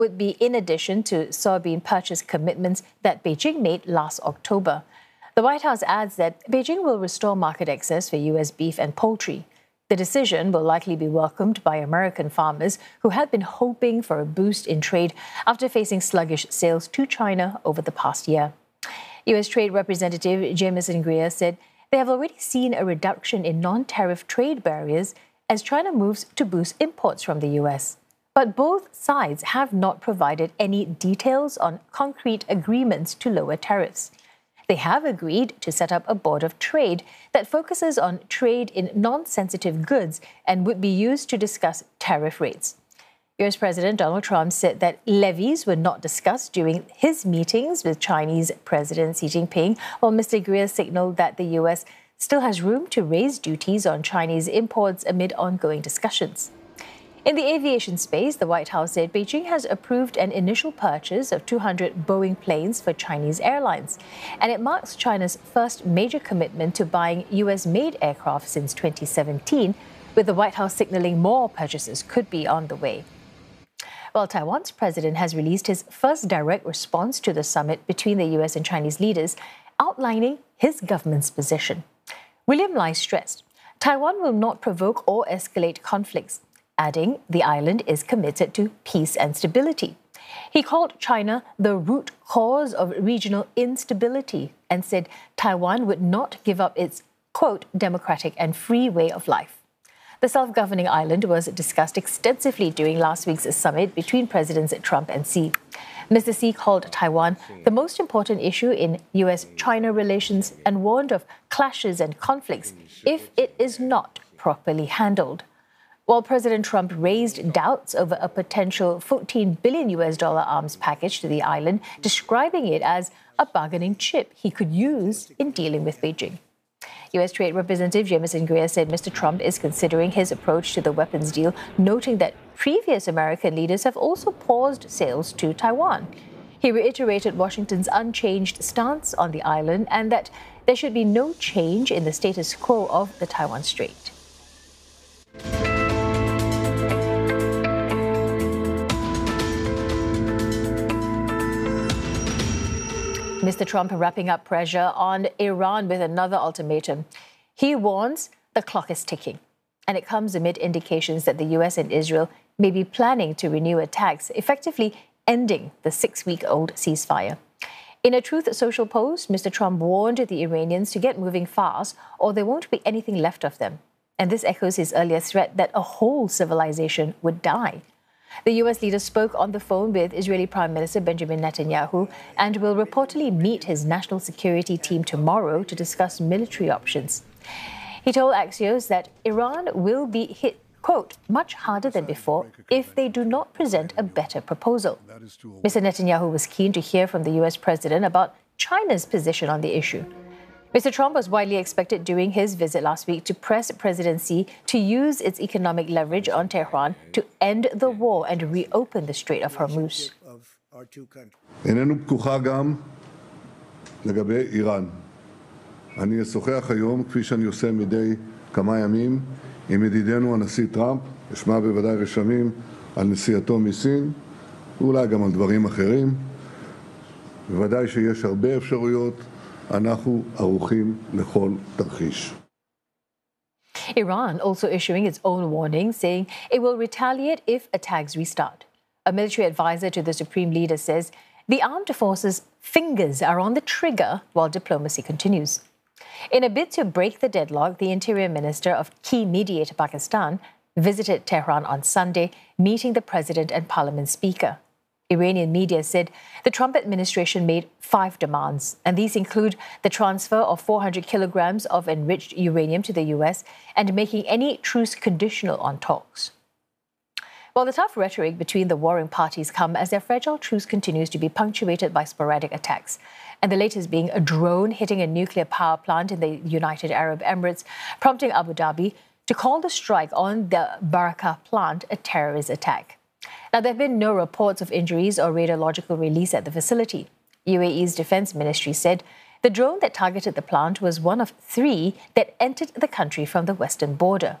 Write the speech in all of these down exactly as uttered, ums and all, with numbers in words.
would be in addition to soybean purchase commitments that Beijing made last October. The White House adds that Beijing will restore market access for U S beef and poultry. The decision will likely be welcomed by American farmers who had been hoping for a boost in trade after facing sluggish sales to China over the past year. U S Trade Representative Jamieson Greer said they have already seen a reduction in non-tariff trade barriers as China moves to boost imports from the U S. But both sides have not provided any details on concrete agreements to lower tariffs. They have agreed to set up a board of trade that focuses on trade in non-sensitive goods and would be used to discuss tariff rates. U S President Donald Trump said that levies were not discussed during his meetings with Chinese President Xi Jinping, while Mister Greer signaled that the U S still has room to raise duties on Chinese imports amid ongoing discussions. In the aviation space, the White House said Beijing has approved an initial purchase of two hundred Boeing planes for Chinese airlines, and it marks China's first major commitment to buying U S-made aircraft since twenty seventeen, with the White House signaling more purchases could be on the way. Well, Taiwan's president has released his first direct response to the summit between the U S and Chinese leaders, outlining his government's position. William Lai stressed, Taiwan will not provoke or escalate conflicts, adding the island is committed to peace and stability. He called China the root cause of regional instability and said Taiwan would not give up its, quote, democratic and free way of life. The self-governing island was discussed extensively during last week's summit between Presidents Trump and Xi. Mister Xi called Taiwan the most important issue in U S-China relations and warned of clashes and conflicts if it is not properly handled. While President Trump raised doubts over a potential fourteen billion U S dollar arms package to the island, describing it as a bargaining chip he could use in dealing with Beijing. U S Trade Representative Jamieson Greer said Mister Trump is considering his approach to the weapons deal, noting that previous American leaders have also paused sales to Taiwan. He reiterated Washington's unchanged stance on the island and that there should be no change in the status quo of the Taiwan Strait. Mister Trump wrapping up pressure on Iran with another ultimatum. He warns the clock is ticking, and it comes amid indications that the U S and Israel may be planning to renew attacks, effectively ending the six-week-old ceasefire. In a Truth Social post, Mister Trump warned the Iranians to get moving fast or there won't be anything left of them. And this echoes his earlier threat that a whole civilization would die. The U S leader spoke on the phone with Israeli Prime Minister Benjamin Netanyahu and will reportedly meet his national security team tomorrow to discuss military options. He told Axios that Iran will be hit, quote, much harder than before if they do not present a better proposal. Mister Netanyahu was keen to hear from the U S president about China's position on the issue. Mister Trump was widely expected during his visit last week to press President Xi to use its economic leverage on Tehran to end the war and reopen the Strait of Hormuz. איננו פתוחה גם לגבי איראן. אני אשוחח היום, כפי שאני עושה מדי כמה ימים, עם ידידנו הנשיא טראמפ, אשמע בוודאי רשמים על נסיעתו מסין, ואולי גם על דברים אחרים. בוודאי שיש הרבה אפשרויות. אנחנו ערוכים לכל תרחיש. Iran also issuing its own warning, saying it will retaliate if attacks restart. A military advisor to the supreme leader says the armed forces' fingers are on the trigger while diplomacy continues. In a bid to break the deadlock, the interior minister of key mediator Pakistan visited Tehran on Sunday, meeting the president and parliament speaker. Iranian media said the Trump administration made five demands, and these include the transfer of four hundred kilograms of enriched uranium to the U S and making any truce conditional on talks. While the tough rhetoric between the warring parties come as their fragile truce continues to be punctuated by sporadic attacks, and the latest being a drone hitting a nuclear power plant in the United Arab Emirates, prompting Abu Dhabi to call the strike on the Barakah plant a terrorist attack. Now, there have been no reports of injuries or radiological release at the facility. U A E's defense ministry said the drone that targeted the plant was one of three that entered the country from the western border.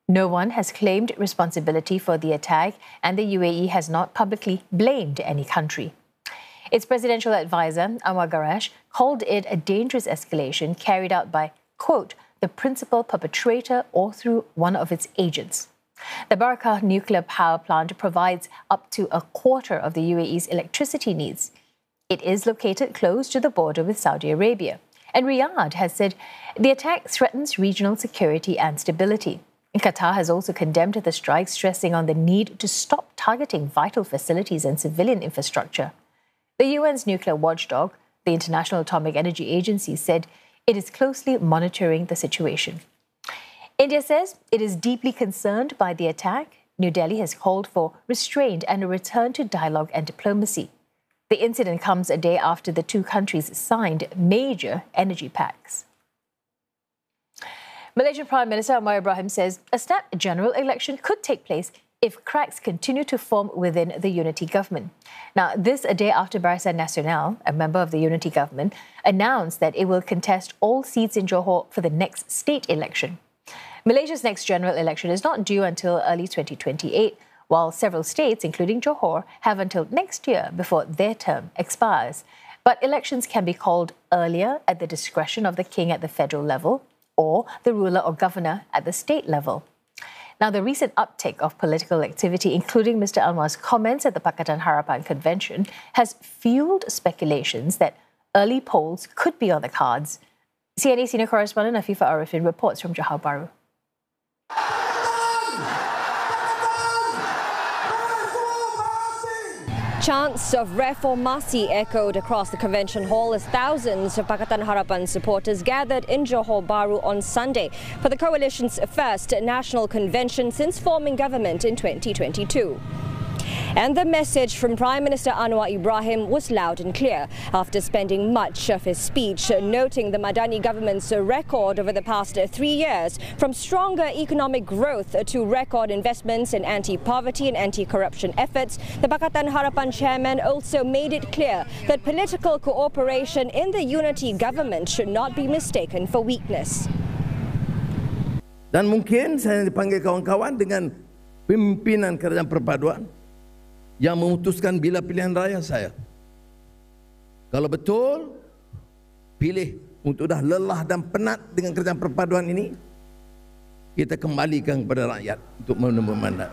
No one has claimed responsibility for the attack, and the U A E has not publicly blamed any country. Its presidential advisor, Anwar Gargash, called it a dangerous escalation carried out by, quote, the principal perpetrator or through one of its agents. The Barakah nuclear power plant provides up to a quarter of the U A E's electricity needs. It is located close to the border with Saudi Arabia, and Riyadh has said the attack threatens regional security and stability. Qatar has also condemned the strike, stressing on the need to stop targeting vital facilities and civilian infrastructure. The U N's nuclear watchdog, the International Atomic Energy Agency, said it is closely monitoring the situation. India says it is deeply concerned by the attack. New Delhi has called for restraint and a return to dialogue and diplomacy. The incident comes a day after the two countries signed major energy pacts. Malaysian Prime Minister Anwar Ibrahim says a snap general election could take place if cracks continue to form within the unity government. Now, this a day after Barisan Nasional, a member of the unity government, announced that it will contest all seats in Johor for the next state election. Malaysia's next general election is not due until early twenty twenty-eight, while several states, including Johor, have until next year before their term expires. But elections can be called earlier at the discretion of the king at the federal level or the ruler or governor at the state level. Now, the recent uptick of political activity, including Mister Anwar's comments at the Pakatan Harapan convention, has fueled speculations that early polls could be on the cards. C N A senior correspondent Afifa Arifin reports from Johor Bahru. Chants of Reformasi echoed across the convention hall as thousands of Pakatan Harapan supporters gathered in Johor Bahru on Sunday for the coalition's first national convention since forming government in twenty twenty-two. And the message from Prime Minister Anwar Ibrahim was loud and clear after spending much of his speech noting the Madani government's record over the past three years, from stronger economic growth to record investments in anti-poverty and anti-corruption efforts. The Pakatan Harapan chairman also made it clear that political cooperation in the unity government should not be mistaken for weakness. Dan mungkin saya dipanggil kawan-kawan dengan pimpinan kerajaan perpaduan yang memutuskan bila pilihan raya saya. Kalau betul pilih untuk dah lelah dan penat dengan kerajaan perpaduan ini, kita kembalikan kepada rakyat untuk menembus mandat.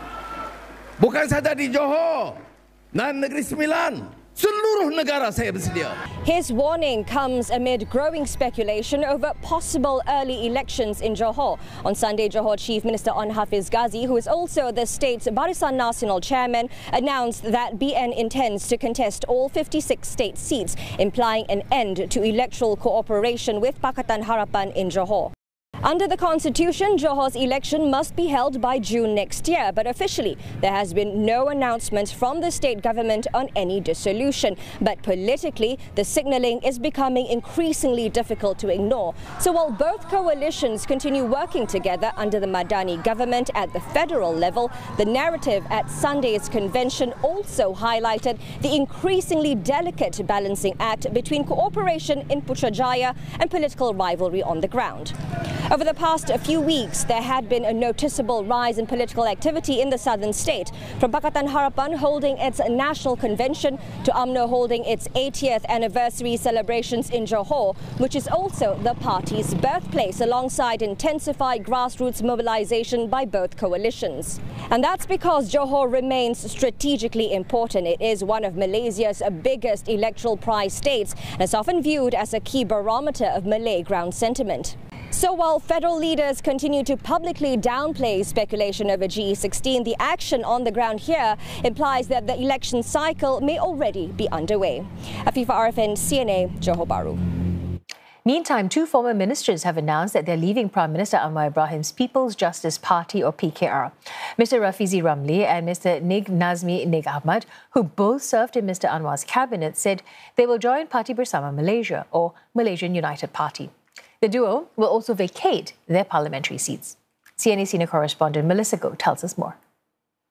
Bukan saja di Johor dan Negeri Sembilan, seluruh negara saya bersedia. His warning comes amid growing speculation over possible early elections in Johor. On Sunday, Johor Chief Minister Onn Hafiz Ghazi, who is also the state's Barisan Nasional chairman, announced that B N intends to contest all fifty-six state seats, implying an end to electoral cooperation with Pakatan Harapan in Johor. Under the Constitution, Johor's election must be held by June next year, but officially there has been no announcement from the state government on any dissolution. But politically, the signalling is becoming increasingly difficult to ignore. So while both coalitions continue working together under the Madani government at the federal level, the narrative at Sunday's convention also highlighted the increasingly delicate balancing act between cooperation in Putrajaya and political rivalry on the ground. Over the past few weeks, there had been a noticeable rise in political activity in the southern state, from Pakatan Harapan holding its national convention to U M N O holding its eightieth anniversary celebrations in Johor, which is also the party's birthplace, alongside intensified grassroots mobilization by both coalitions. And that's because Johor remains strategically important. It is one of Malaysia's biggest electoral prize states and is often viewed as a key barometer of Malay ground sentiment. So while federal leaders continue to publicly downplay speculation over G E sixteen, the action on the ground here implies that the election cycle may already be underway. Afifa Arifin, C N A, Johor Bahru. Meantime, two former ministers have announced that they're leaving Prime Minister Anwar Ibrahim's People's Justice Party, or P K R. Mister Rafizi Ramli and Mister Nig Nazmi Nig Ahmad, who both served in Mister Anwar's cabinet, said they will join Parti Bersama Malaysia, or Malaysian United Party. The duo will also vacate their parliamentary seats. C N A senior correspondent Melissa Goh tells us more.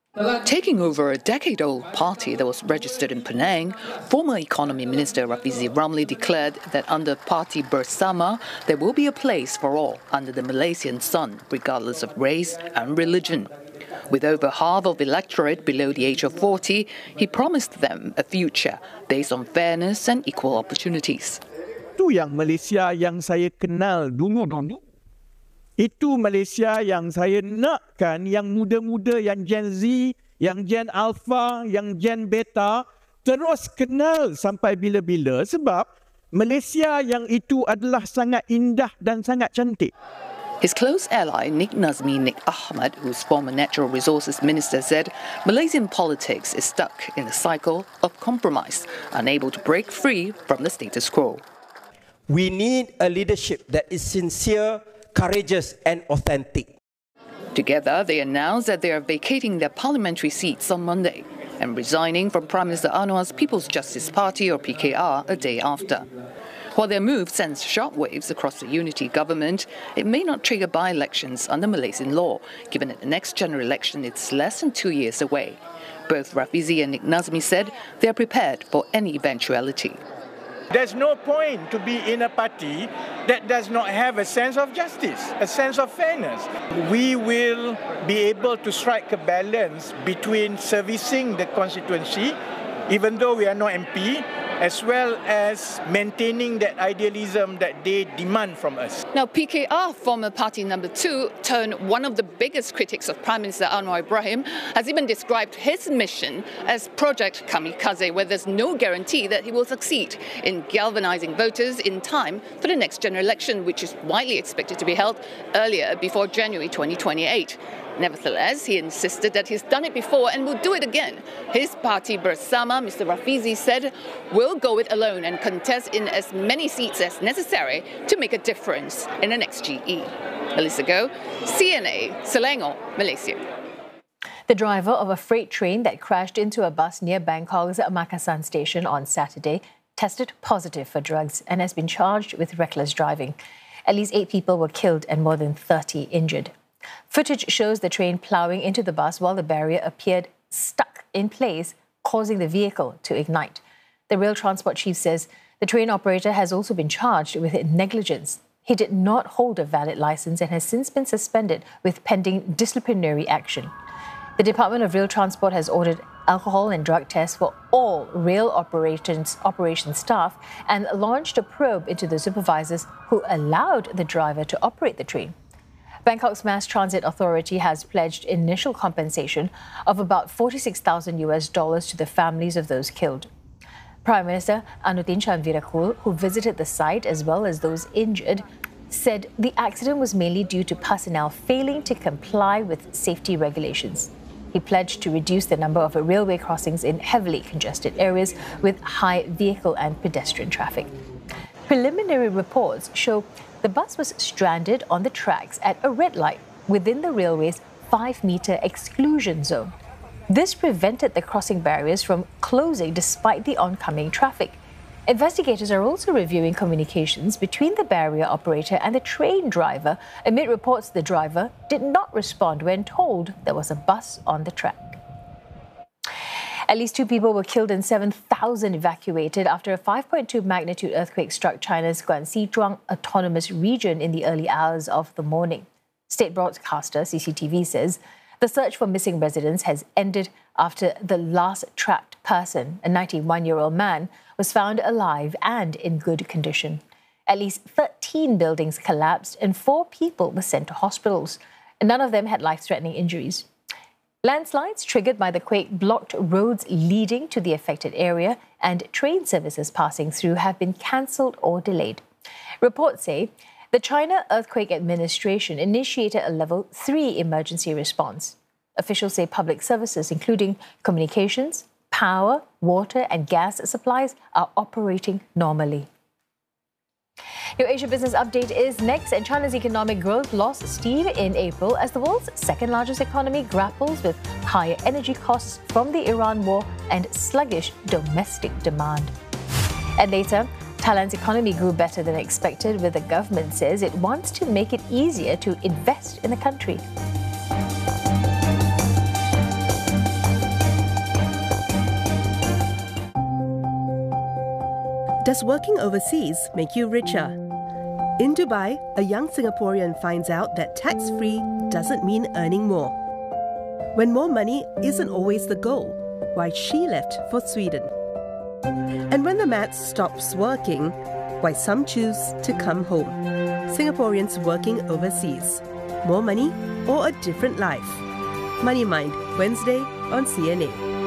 Taking over a decade-old party that was registered in Penang, former Economy Minister Rafizi Ramli declared that under Parti Bersama, there will be a place for all under the Malaysian sun, regardless of race and religion. With over half of the electorate below the age of forty, he promised them a future based on fairness and equal opportunities. Itu yang Malaysia yang saya kenal dulu-dulu. Itu Malaysia yang saya nakkan, yang muda-muda, yang Gen Z, yang Gen Alpha, yang Gen Beta, terus kenal sampai bila-bila sebab Malaysia yang itu adalah sangat indah dan sangat cantik. His close ally, Nik Nazmi Nik Ahmad, who's former Natural Resources Minister, said Malaysian politics is stuck in a cycle of compromise, unable to break free from the status quo. We need a leadership that is sincere, courageous and authentic. Together, they announced that they are vacating their parliamentary seats on Monday and resigning from Prime Minister Anwar's People's Justice Party, or P K R, a day after. While their move sends shockwaves across the unity government, it may not trigger by-elections under Malaysian law, given that the next general election is less than two years away. Both Rafizi and Nik Nazmi said they are prepared for any eventuality. There's no point to be in a party that does not have a sense of justice, a sense of fairness. We will be able to strike a balance between servicing the constituency, even though we are not M P, as well as maintaining that idealism that they demand from us. Now, P K R, former party number two, turned one of the biggest critics of Prime Minister Anwar Ibrahim, has even described his mission as Project Kamikaze, where there's no guarantee that he will succeed in galvanizing voters in time for the next general election, which is widely expected to be held earlier before January twenty twenty-eight. Nevertheless, he insisted that he's done it before and will do it again. His party, Bersama, Mister Rafizi, said, will go it alone and contest in as many seats as necessary to make a difference in the next G E. Melissa Goh, C N A, Selangor, Malaysia. The driver of a freight train that crashed into a bus near Bangkok's Makassar station on Saturday tested positive for drugs and has been charged with reckless driving. At least eight people were killed and more than thirty injured. Footage shows the train ploughing into the bus while the barrier appeared stuck in place, causing the vehicle to ignite. The rail transport chief says the train operator has also been charged with negligence. He did not hold a valid license and has since been suspended with pending disciplinary action. The Department of Rail Transport has ordered alcohol and drug tests for all rail operations, operation staff and launched a probe into the supervisors who allowed the driver to operate the train. Bangkok's Mass Transit Authority has pledged initial compensation of about forty-six thousand US dollars to the families of those killed. Prime Minister Anutin Chanvirakul, who visited the site as well as those injured, said the accident was mainly due to personnel failing to comply with safety regulations. He pledged to reduce the number of railway crossings in heavily congested areas with high vehicle and pedestrian traffic. Preliminary reports show the bus was stranded on the tracks at a red light within the railway's five-metre exclusion zone. This prevented the crossing barriers from closing despite the oncoming traffic. Investigators are also reviewing communications between the barrier operator and the train driver amid reports the driver did not respond when told there was a bus on the track. At least two people were killed and seven thousand evacuated after a five point two magnitude earthquake struck China's Guangxi Autonomous Region in the early hours of the morning. State broadcaster C C T V says the search for missing residents has ended after the last trapped person, a ninety-one-year-old man, was found alive and in good condition. At least thirteen buildings collapsed and four people were sent to hospitals. None of them had life-threatening injuries. Landslides triggered by the quake blocked roads leading to the affected area, and train services passing through have been cancelled or delayed. Reports say the China Earthquake Administration initiated a level three emergency response. Officials say public services, including communications, power, water, and gas supplies, are operating normally. Your Asia Business Update is next, and China's economic growth lost steam in April as the world's second-largest economy grapples with higher energy costs from the Iran war and sluggish domestic demand. And later, Thailand's economy grew better than expected, with the government says it wants to make it easier to invest in the country. Does working overseas make you richer? In Dubai, a young Singaporean finds out that tax-free doesn't mean earning more. When more money isn't always the goal, why she left for Sweden. And when the maths stops working, why some choose to come home. Singaporeans working overseas. More money or a different life? Money Mind, Wednesday on C N A.